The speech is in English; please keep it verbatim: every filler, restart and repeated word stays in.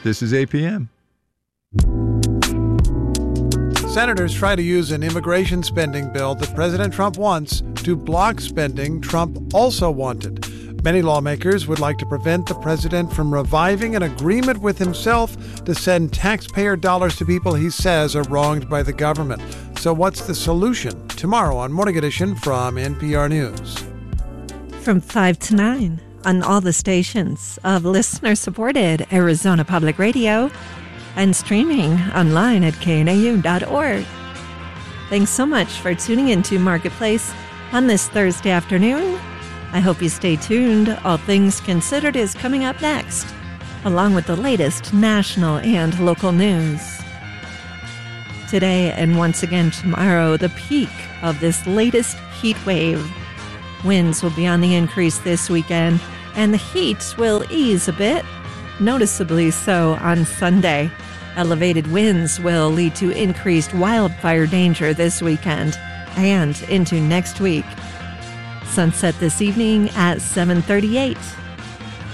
This is A P M. Senators try to use an immigration spending bill that President Trump wants to block spending Trump also wanted. Many lawmakers would like to prevent the president from reviving an agreement with himself to send taxpayer dollars to people he says are wronged by the government. So what's the solution? Tomorrow on Morning Edition from N P R News. From five to nine on all the stations of listener-supported Arizona Public Radio and streaming online at K N A U dot org. Thanks so much for tuning into Marketplace on this Thursday afternoon. I hope you stay tuned. All Things Considered is coming up next, along with the latest national and local news. Today and once again tomorrow, the peak of this latest heat wave. Winds will be on the increase this weekend, and the heat will ease a bit, noticeably so on Sunday. Elevated winds will lead to increased wildfire danger this weekend and into next week. Sunset this evening at seven thirty-eight.